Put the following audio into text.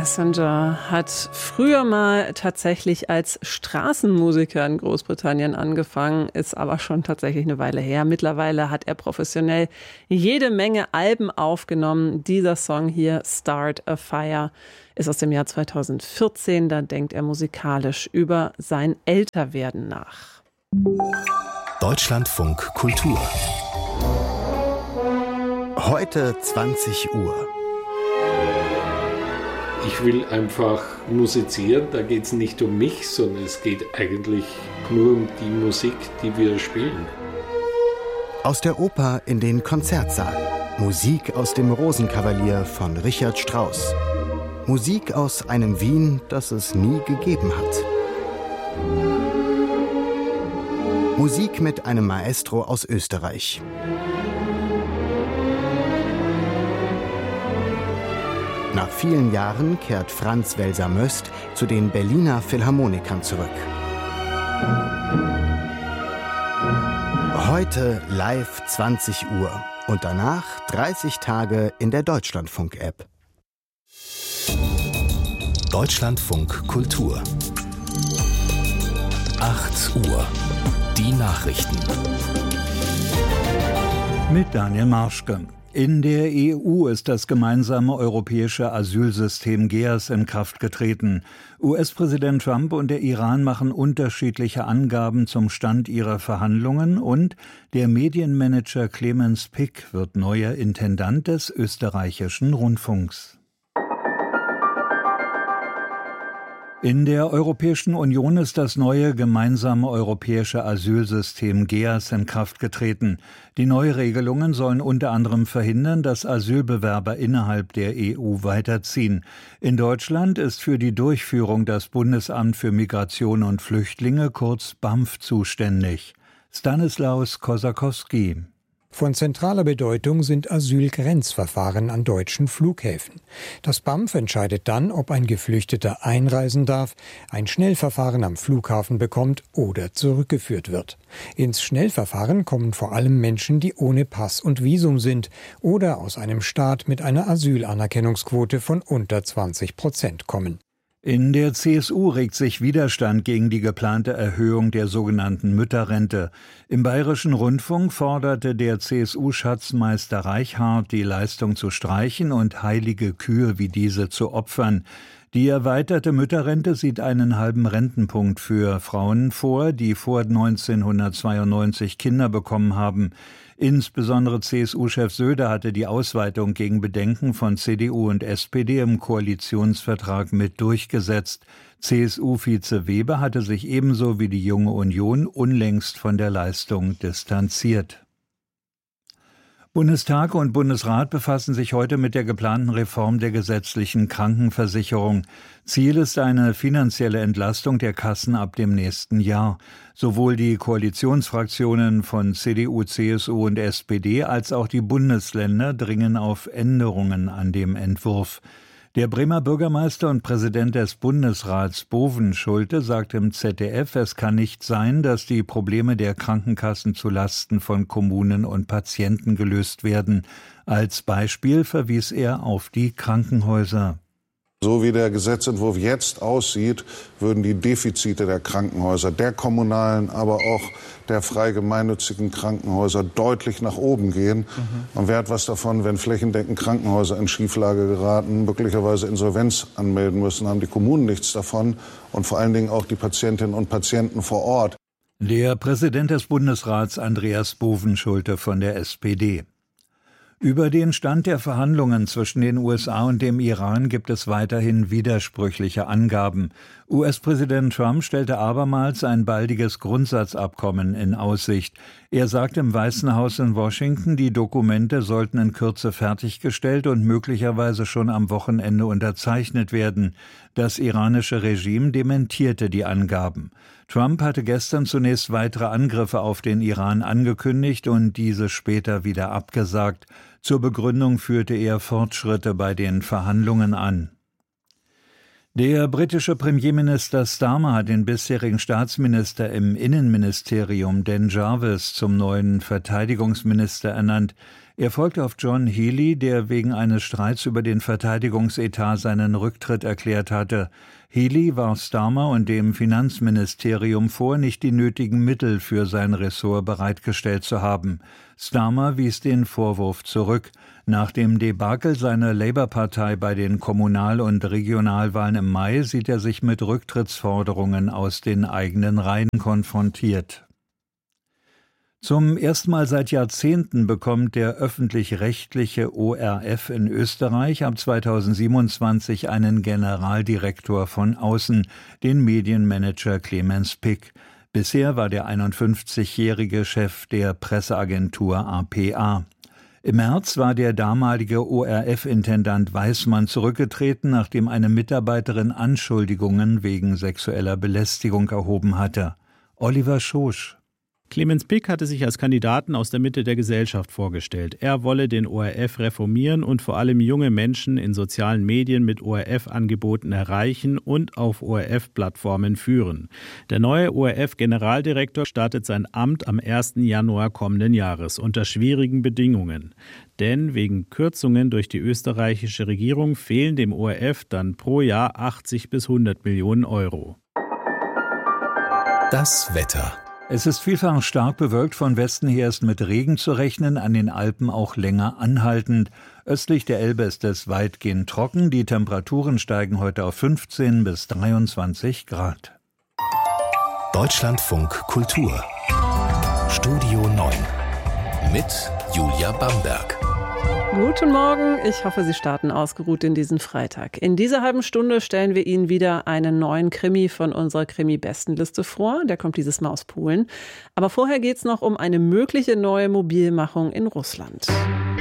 Passenger hat früher mal tatsächlich als Straßenmusiker in Großbritannien angefangen, ist aber schon tatsächlich eine Weile her. Mittlerweile hat er professionell jede Menge Alben aufgenommen. Dieser Song hier, Start a Fire, ist aus dem Jahr 2014. Da denkt er musikalisch über sein Älterwerden nach. Deutschlandfunk Kultur. Heute 20 Uhr. Ich will einfach musizieren, da geht es nicht um mich, sondern es geht eigentlich nur um die Musik, die wir spielen. Aus der Oper in den Konzertsaal. Musik aus dem Rosenkavalier von Richard Strauss. Musik aus einem Wien, das es nie gegeben hat. Musik mit einem Maestro aus Österreich. Nach vielen Jahren kehrt Franz Welser-Möst zu den Berliner Philharmonikern zurück. Heute live 20 Uhr und danach 30 Tage in der Deutschlandfunk-App. Deutschlandfunk Kultur. 8 Uhr. Die Nachrichten. Mit Daniel Marschke. In der EU ist das gemeinsame europäische Asylsystem GEAS in Kraft getreten. US-Präsident Trump und der Iran machen unterschiedliche Angaben zum Stand ihrer Verhandlungen und der Medienmanager Clemens Pick wird neuer Intendant des österreichischen Rundfunks. In der Europäischen Union ist das neue gemeinsame europäische Asylsystem GEAS in Kraft getreten. Die Neuregelungen sollen unter anderem verhindern, dass Asylbewerber innerhalb der EU weiterziehen. In Deutschland ist für die Durchführung das Bundesamt für Migration und Flüchtlinge, kurz BAMF, zuständig. Stanislaus Kosakowski. Von zentraler Bedeutung sind Asylgrenzverfahren an deutschen Flughäfen. Das BAMF entscheidet dann, ob ein Geflüchteter einreisen darf, ein Schnellverfahren am Flughafen bekommt oder zurückgeführt wird. Ins Schnellverfahren kommen vor allem Menschen, die ohne Pass und Visum sind oder aus einem Staat mit einer Asylanerkennungsquote von unter 20% kommen. In der CSU regt sich Widerstand gegen die geplante Erhöhung der sogenannten Mütterrente. Im Bayerischen Rundfunk forderte der CSU-Schatzmeister Reichhardt, die Leistung zu streichen und heilige Kühe wie diese zu opfern. Die erweiterte Mütterrente sieht einen halben Rentenpunkt für Frauen vor, die vor 1992 Kinder bekommen haben. Insbesondere CSU-Chef Söder hatte die Ausweitung gegen Bedenken von CDU und SPD im Koalitionsvertrag mit durchgesetzt. CSU-Vize Weber hatte sich ebenso wie die Junge Union unlängst von der Leistung distanziert. Bundestag und Bundesrat befassen sich heute mit der geplanten Reform der gesetzlichen Krankenversicherung. Ziel ist eine finanzielle Entlastung der Kassen ab dem nächsten Jahr. Sowohl die Koalitionsfraktionen von CDU, CSU und SPD als auch die Bundesländer dringen auf Änderungen an dem Entwurf. Der Bremer Bürgermeister und Präsident des Bundesrats Bovenschulte sagt im ZDF, es kann nicht sein, dass die Probleme der Krankenkassen zu Lasten von Kommunen und Patienten gelöst werden. Als Beispiel verwies er auf die Krankenhäuser. So wie der Gesetzentwurf jetzt aussieht, würden die Defizite der Krankenhäuser, der kommunalen, aber auch der frei gemeinnützigen Krankenhäuser deutlich nach oben gehen. Und wer hat was davon, wenn flächendeckend Krankenhäuser in Schieflage geraten, möglicherweise Insolvenz anmelden müssen, haben die Kommunen nichts davon und vor allen Dingen auch die Patientinnen und Patienten vor Ort. Der Präsident des Bundesrats Andreas Bovenschulte von der SPD. Über den Stand der Verhandlungen zwischen den USA und dem Iran gibt es weiterhin widersprüchliche Angaben. US-Präsident Trump stellte abermals ein baldiges Grundsatzabkommen in Aussicht. Er sagt im Weißen Haus in Washington, die Dokumente sollten in Kürze fertiggestellt und möglicherweise schon am Wochenende unterzeichnet werden. Das iranische Regime dementierte die Angaben. Trump hatte gestern zunächst weitere Angriffe auf den Iran angekündigt und diese später wieder abgesagt. Zur Begründung führte er Fortschritte bei den Verhandlungen an. Der britische Premierminister Starmer hat den bisherigen Staatsminister im Innenministerium Dan Jarvis zum neuen Verteidigungsminister ernannt. Er folgte auf John Healey, der wegen eines Streits über den Verteidigungsetat seinen Rücktritt erklärt hatte. Healey warf Starmer und dem Finanzministerium vor, nicht die nötigen Mittel für sein Ressort bereitgestellt zu haben. Starmer wies den Vorwurf zurück. Nach dem Debakel seiner Labour-Partei bei den Kommunal- und Regionalwahlen im Mai sieht er sich mit Rücktrittsforderungen aus den eigenen Reihen konfrontiert. Zum ersten Mal seit Jahrzehnten bekommt der öffentlich-rechtliche ORF in Österreich ab 2027 einen Generaldirektor von außen, den Medienmanager Clemens Pick. Bisher war der 51-jährige Chef der Presseagentur APA. Im März war der damalige ORF-Intendant Weismann zurückgetreten, nachdem eine Mitarbeiterin Anschuldigungen wegen sexueller Belästigung erhoben hatte. Oliver Schosch. Clemens Pick hatte sich als Kandidaten aus der Mitte der Gesellschaft vorgestellt. Er wolle den ORF reformieren und vor allem junge Menschen in sozialen Medien mit ORF-Angeboten erreichen und auf ORF-Plattformen führen. Der neue ORF-Generaldirektor startet sein Amt am 1. Januar kommenden Jahres unter schwierigen Bedingungen. Denn wegen Kürzungen durch die österreichische Regierung fehlen dem ORF dann pro Jahr 80 bis 100 Millionen Euro. Das Wetter. Es ist vielfach stark bewölkt, von Westen her ist mit Regen zu rechnen, an den Alpen auch länger anhaltend. Östlich der Elbe ist es weitgehend trocken, die Temperaturen steigen heute auf 15 bis 23 Grad. Deutschlandfunk Kultur. Studio 9 mit Julia Bamberg. Guten Morgen, ich hoffe, Sie starten ausgeruht in diesen Freitag. In dieser halben Stunde stellen wir Ihnen wieder einen neuen Krimi von unserer Krimi-Bestenliste vor. Der kommt dieses Mal aus Polen. Aber vorher geht es noch um eine mögliche neue Mobilmachung in Russland.